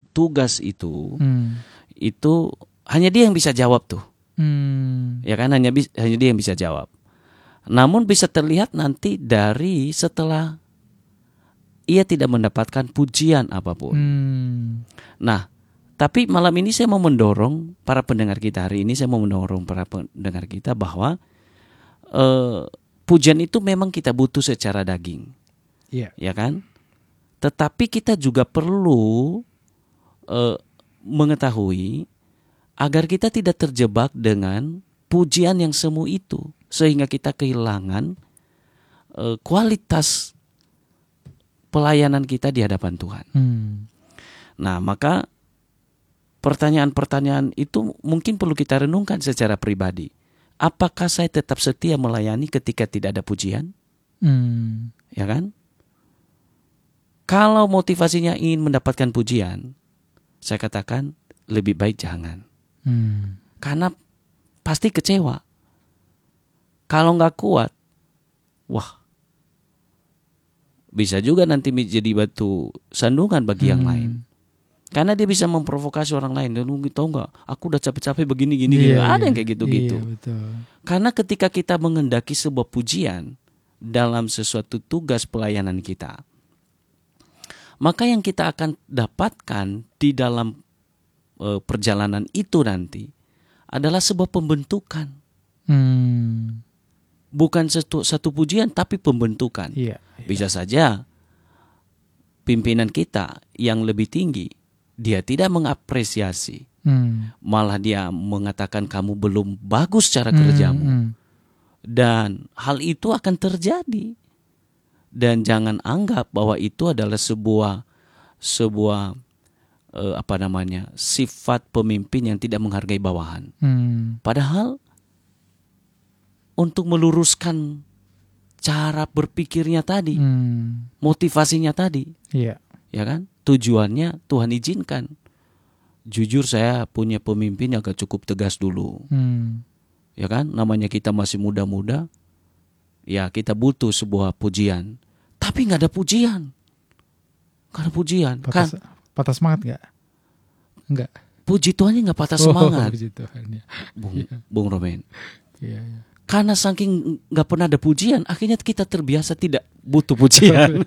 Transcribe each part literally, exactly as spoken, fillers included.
tugas itu, Hmm. itu hanya dia yang bisa jawab tuh. Hmm. Ya kan, hanya bis- hanya dia yang bisa jawab. Namun bisa terlihat nanti dari setelah ia tidak mendapatkan pujian apapun. Hmm. Nah, tapi malam ini saya mau mendorong para pendengar kita hari ini, saya mau mendorong para pendengar kita bahwa eh, pujian itu memang kita butuh secara daging. Iya. Ya kan? Tetapi kita juga perlu eh, mengetahui agar kita tidak terjebak dengan pujian yang semu itu, sehingga kita kehilangan eh, kualitas pelayanan kita di hadapan Tuhan. Hmm. Nah, maka pertanyaan-pertanyaan itu mungkin perlu kita renungkan secara pribadi. Apakah saya tetap setia melayani ketika tidak ada pujian? Hmm. Ya kan? Kalau motivasinya ingin mendapatkan pujian, saya katakan lebih baik jangan. Hmm. Karena pasti kecewa. Kalau nggak kuat, wah, bisa juga nanti jadi batu sandungan bagi yang Hmm. lain. Karena dia bisa memprovokasi orang lain. Dan lu tahu nggak, aku udah capek-capek begini gini Iya, gini. iya. Ada yang kayak gitu-gitu. Iya, betul. Karena ketika kita mengendaki sebuah pujian dalam sesuatu tugas pelayanan kita, maka yang kita akan dapatkan di dalam e, perjalanan itu nanti adalah sebuah pembentukan. Hmm. Bukan satu, satu pujian, tapi pembentukan. Iya, iya. Bisa saja pimpinan kita yang lebih tinggi, dia tidak mengapresiasi. Hmm. Malah dia mengatakan kamu belum bagus cara Hmm, kerjamu. hmm. Dan hal itu akan terjadi. Dan jangan anggap bahwa itu adalah sebuah sebuah eh, apa namanya sifat pemimpin yang tidak menghargai bawahan. Hmm. Padahal untuk meluruskan cara berpikirnya tadi, Hmm. motivasinya tadi, Iya. ya kan? Tujuannya Tuhan izinkan. Jujur saya punya pemimpin yang agak cukup tegas dulu. Hmm. Ya kan? Namanya kita masih muda-muda. Ya kita butuh sebuah pujian. Tapi gak ada pujian. Gak ada pujian. Patah, Kan patah semangat nggak? Enggak. puji Tuhannya gak patah semangat. Oh, puji Tuhan, ya. Bung, Iya. Bung Romen. Iya, iya. Karena saking gak pernah ada pujian, akhirnya kita terbiasa tidak butuh pujian.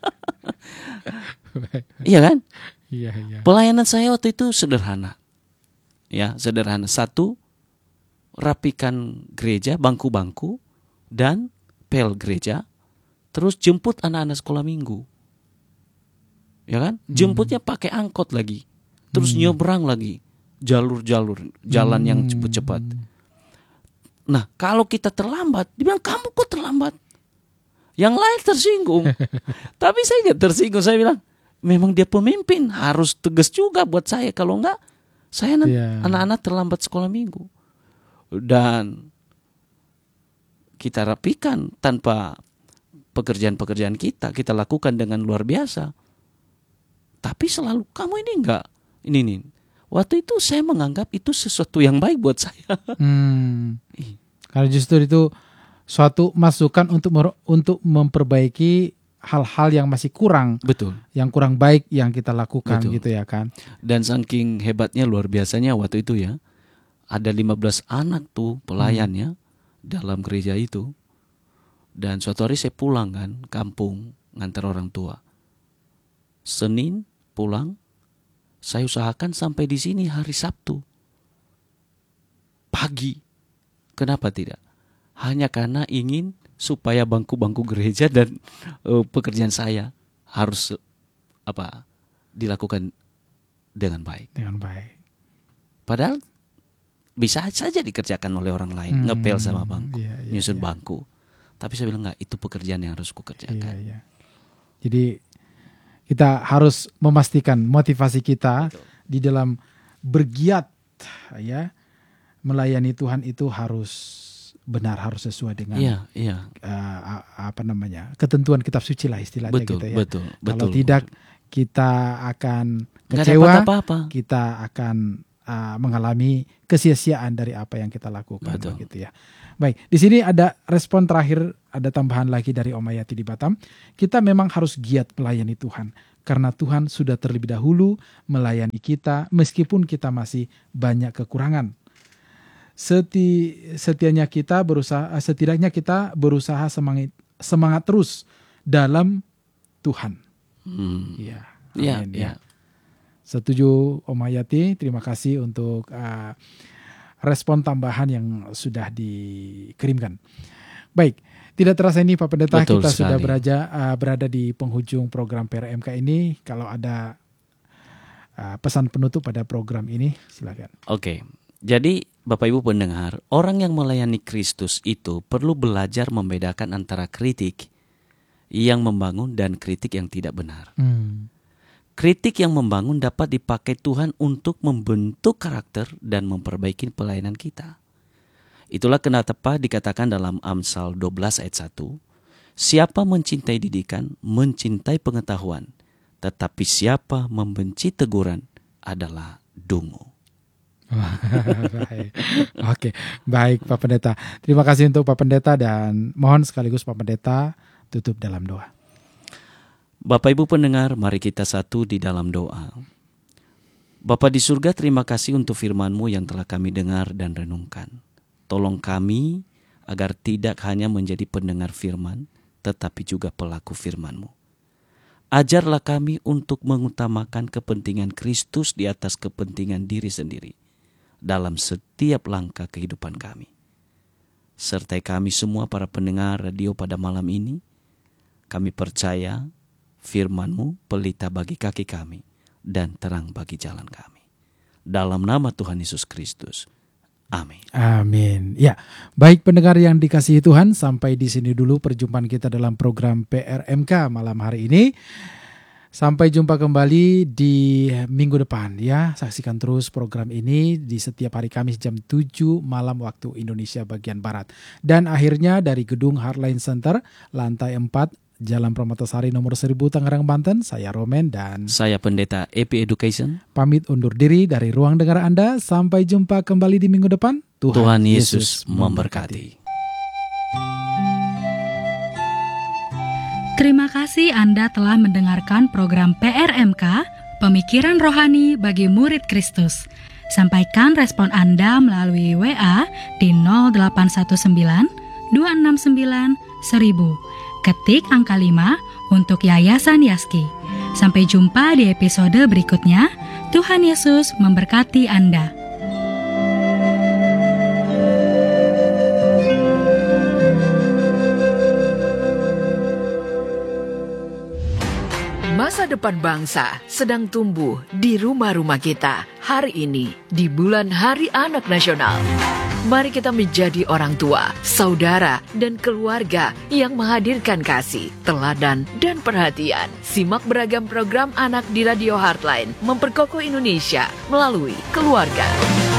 Iya kan? Iya, iya. Pelayanan saya waktu itu sederhana. Ya, sederhana. Satu, rapikan gereja, bangku-bangku, dan pel gereja. Terus jemput anak-anak sekolah minggu. Ya kan? Jemputnya pakai angkot lagi. Terus Hmm. nyebrang lagi. Jalur-jalur, jalan yang Hmm. cepat-cepat. Nah, kalau kita terlambat, dibilang kamu kok terlambat? Yang lain tersinggung. Tapi saya nggak tersinggung. Saya bilang, memang dia pemimpin, harus tegas juga buat saya. Kalau enggak, saya nanti Iya. anak-anak terlambat sekolah minggu. Dan kita rapikan tanpa pekerjaan-pekerjaan kita, kita lakukan dengan luar biasa. Tapi selalu, kamu ini enggak, ini nih. Waktu itu saya menganggap itu sesuatu yang baik buat saya. Hmm. Karena justru itu suatu masukan untuk mer- untuk memperbaiki hal-hal yang masih kurang, Betul. yang kurang baik yang kita lakukan. Betul. Gitu ya kan. Dan saking hebatnya, luar biasanya waktu itu ya, ada lima belas anak tuh pelayannya dalam gereja itu. Dan suatu hari saya pulang kan, kampung, ngantar orang tua. Senin pulang, saya usahakan sampai di sini hari Sabtu. Pagi. Kenapa tidak? Hanya karena ingin supaya bangku-bangku gereja dan uh, pekerjaan saya harus apa dilakukan dengan baik. Dengan baik. Padahal bisa saja dikerjakan oleh orang lain, Hmm, ngepel sama bangku, iya, iya, nyusun iya. bangku. Tapi saya bilang enggak, itu pekerjaan yang harus kukerjakan. Iya, iya. Jadi kita harus memastikan motivasi kita Betul. di dalam bergiat ya melayani Tuhan itu harus benar, harus sesuai dengan Iya, iya. uh, apa namanya ketentuan kitab suci lah istilahnya Betul, gitu ya. betul, betul. Kalau tidak kita akan Nggak kecewa, dapat apa-apa. kita akan uh, mengalami kesia-siaan dari apa yang kita lakukan. Betul. Begitu ya. Baik, di sini ada respon terakhir, ada tambahan lagi dari Om Ayati di Batam. Kita memang harus giat melayani Tuhan. karena Tuhan sudah terlebih dahulu melayani kita meskipun kita masih banyak kekurangan. Seti, setianya kita berusaha, setidaknya kita berusaha semangat, semangat terus dalam Tuhan. Hmm. Ya, Ya, amin, ya. Setuju Om Hayati, terima kasih untuk uh, respon tambahan yang sudah dikirimkan. Baik, tidak terasa ini Pak Pendeta, Betul kita sudah sekali. beraja, uh, berada di penghujung program P R M K ini. Kalau ada uh, pesan penutup pada program ini, silakan. Oke, jadi Bapak Ibu pendengar, orang yang melayani Kristus itu perlu belajar membedakan antara kritik yang membangun dan kritik yang tidak benar. Hmm. Kritik yang membangun dapat dipakai Tuhan untuk membentuk karakter dan memperbaiki pelayanan kita. Itulah kenapa dikatakan dalam Amsal dua belas ayat satu, siapa mencintai didikan, mencintai pengetahuan, tetapi siapa membenci teguran adalah dungu. Baik. Oke, baik Pak Pendeta. Terima kasih untuk Pak Pendeta dan mohon sekaligus Pak Pendeta tutup dalam doa. Bapak Ibu pendengar, mari kita satu di dalam doa. Bapa di surga, terima kasih untuk firman-Mu yang telah kami dengar dan renungkan. Tolong kami agar tidak hanya menjadi pendengar firman, tetapi juga pelaku firman-Mu. Ajarlah kami untuk mengutamakan kepentingan Kristus di atas kepentingan diri sendiri dalam setiap langkah kehidupan kami. Sertai kami semua para pendengar radio pada malam ini. Kami percaya firman-Mu pelita bagi kaki kami dan terang bagi jalan kami. Dalam nama Tuhan Yesus Kristus. Amin. Amin. Ya, baik pendengar yang dikasihi Tuhan, sampai di sini dulu perjumpaan kita dalam program P R M K malam hari ini. Sampai jumpa kembali di minggu depan ya. Saksikan terus program ini di setiap hari Kamis jam tujuh malam waktu Indonesia bagian Barat. Dan akhirnya dari gedung Heartline Center, lantai empat, Jalan Permatasari nomor seribu Tangerang, Banten, saya Romen dan Saya Pendeta E P Education. pamit undur diri dari ruang dengar Anda. Sampai jumpa kembali di minggu depan. Tuhan, Tuhan Yesus memberkati. Terima kasih Anda telah mendengarkan program P R M K, Pemikiran Rohani bagi Murid Kristus. Sampaikan respon Anda melalui W A di nol delapan satu sembilan dua enam sembilan seribu. Ketik angka lima untuk Yayasan Yaski. Sampai jumpa di episode berikutnya. Tuhan Yesus memberkati Anda. Masa depan bangsa sedang tumbuh di rumah-rumah kita hari ini di bulan Hari Anak Nasional. Mari kita menjadi orang tua, saudara, dan keluarga yang menghadirkan kasih, teladan, dan perhatian. Simak beragam program anak di Radio Heartline, memperkokoh Indonesia melalui keluarga.